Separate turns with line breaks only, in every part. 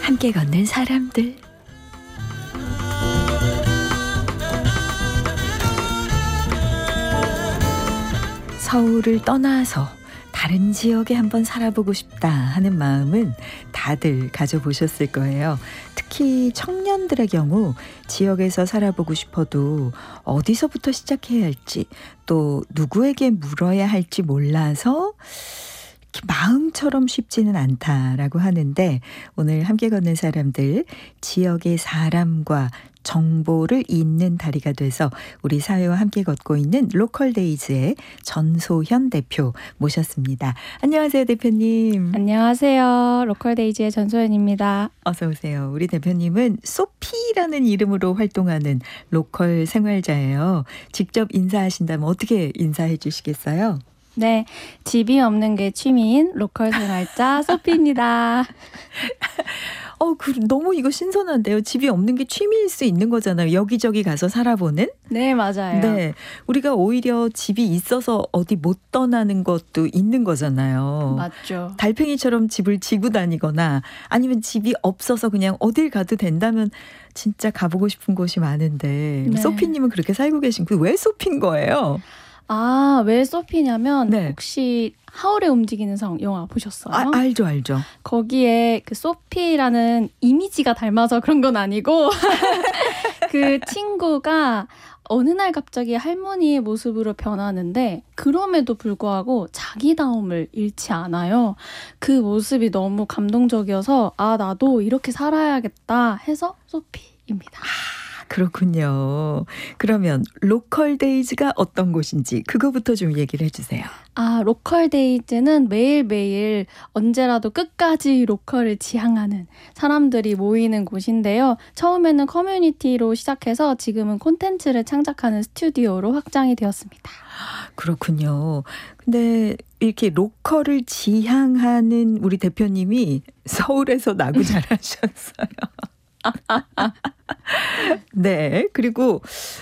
함께 걷는 사람들. 서울을 떠나서 다른 지역에 한번 살아보고 싶다 하는 마음은 다들 가져보셨을 거예요. 특히 청년들의 경우 지역에서 살아보고 싶어도 어디서부터 시작해야 할지, 또 누구에게 물어야 할지 몰라서 마음처럼 쉽지는 않다라고 하는데, 오늘 함께 걷는 사람들, 지역의 사람과 정보를 잇는 다리가 돼서 우리 사회와 함께 걷고 있는 로컬데이즈의 전소현 대표 모셨습니다. 안녕하세요, 대표님.
안녕하세요. 로컬데이즈의 전소현입니다.
어서 오세요. 우리 대표님은 소피라는 이름으로 활동하는 로컬 생활자예요. 직접 인사하신다면 어떻게 인사해 주시겠어요?
네, 집이 없는 게 취미인 로컬 생활자 소피입니다.
너무 이거 신선한데요. 집이 없는 게 취미일 수 있는 거잖아요. 여기저기 가서 살아보는.
네, 맞아요.
네, 우리가 오히려 집이 있어서 어디 못 떠나는 것도 있는 거잖아요.
맞죠.
달팽이처럼 집을 지고 다니거나 아니면 집이 없어서 그냥 어딜 가도 된다면 진짜 가보고 싶은 곳이 많은데,
네.
소피님은 그렇게 살고 계신 그 왜 소피인 거예요?
아, 왜 소피냐면
네.
혹시 하울의 움직이는 성 영화 보셨어요?
알죠, 알죠.
거기에 그 소피라는 이미지가 닮아서 그런 건 아니고 그 친구가 어느 날 갑자기 할머니의 모습으로 변하는데, 그럼에도 불구하고 자기다움을 잃지 않아요. 그 모습이 너무 감동적이어서 나도 이렇게 살아야겠다 해서 소피입니다.
그렇군요. 그러면 로컬데이즈가 어떤 곳인지 그거부터 좀 얘기를 해주세요.
로컬데이즈는 매일매일 언제라도 끝까지 로컬을 지향하는 사람들이 모이는 곳인데요. 처음에는 커뮤니티로 시작해서 지금은 콘텐츠를 창작하는 스튜디오로 확장이 되었습니다.
그렇군요. 근데 이렇게 로컬을 지향하는 우리 대표님이 서울에서 나고 자라셨어요. 네. 그리고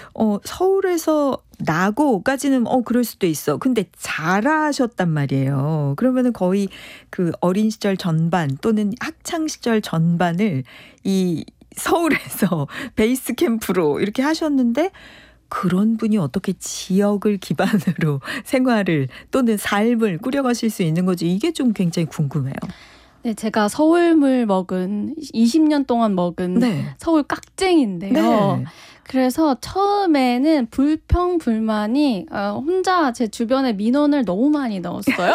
서울에서 나고까지는 그럴 수도 있어. 근데 자라셨단 말이에요. 그러면은 거의 그 어린 시절 전반 또는 학창 시절 전반을 이 서울에서 베이스 캠프로 이렇게 하셨는데, 그런 분이 어떻게 지역을 기반으로 생활을 또는 삶을 꾸려가실 수 있는 거지? 이게 좀 굉장히 궁금해요.
네, 제가 서울물 먹은 20년 동안 먹은
네.
서울 깍쟁인데요.
네.
그래서 처음에는 불평불만이 혼자 제 주변에 민원을 너무 많이 넣었어요.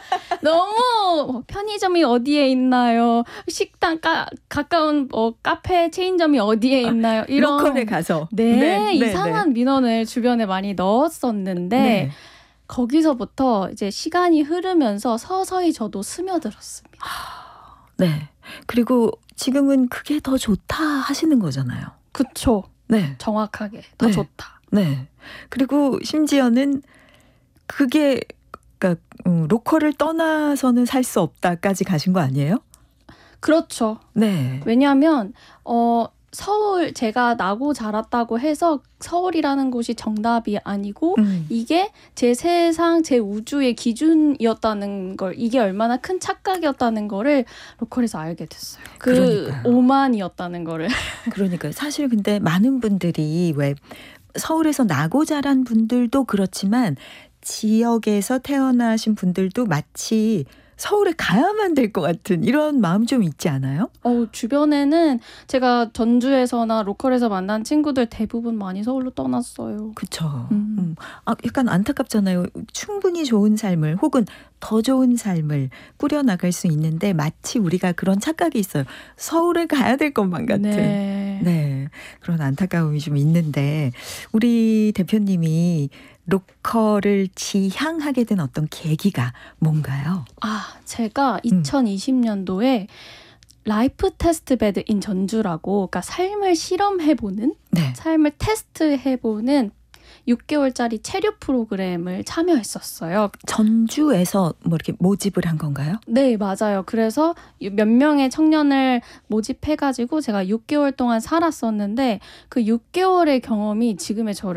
너무 편의점이 어디에 있나요? 식당 가까운 카페 체인점이 어디에 있나요? 이런
로컬에 가서
네, 이상한 민원을 주변에 많이 넣었었는데
네.
거기서부터 이제 시간이 흐르면서 서서히 저도 스며들었습니다.
네. 그리고 지금은 그게 더 좋다 하시는 거잖아요.
그쵸.
네.
정확하게 더
네.
좋다.
네. 그리고 심지어는 그게 그러니까 로컬을 떠나서는 살 수 없다까지 가신 거 아니에요?
그렇죠.
네.
왜냐하면 서울, 제가 나고 자랐다고 해서 서울이라는 곳이 정답이 아니고 이게 제 세상, 제 우주의 기준이었다는 걸, 이게 얼마나 큰 착각이었다는 거를 로컬에서 알게 됐어요.
그러니까요.
오만이었다는 거를.
그러니까 사실 근데 많은 분들이 왜 서울에서 나고 자란 분들도 그렇지만 지역에서 태어나신 분들도 마치 서울에 가야만 될 것 같은 이런 마음 좀 있지 않아요?
주변에는 제가 전주에서나 로컬에서 만난 친구들 대부분 많이 서울로 떠났어요.
그렇죠. 약간 안타깝잖아요. 충분히 좋은 삶을 혹은 더 좋은 삶을 꾸려나갈 수 있는데 마치 우리가 그런 착각이 있어요. 서울에 가야 될 것만 같은. 네. 그런 안타까움이 좀 있는데, 우리 대표님이 로컬을 지향하게 된 어떤 계기가 뭔가요?
제가 2020년도에 라이프 테스트 베드 인 전주라고, 그러니까 삶을 실험해보는,
네.
삶을 테스트해보는 6개월짜리 체류 프로그램을 참여했었어요.
전주에서 뭐 이렇게 모집을 한 건가요?
네, 맞아요. 그래서 몇 명의 청년을 모집해가지고 제가 6개월 동안 살았었는데, 그 6개월의 경험이 지금의 저를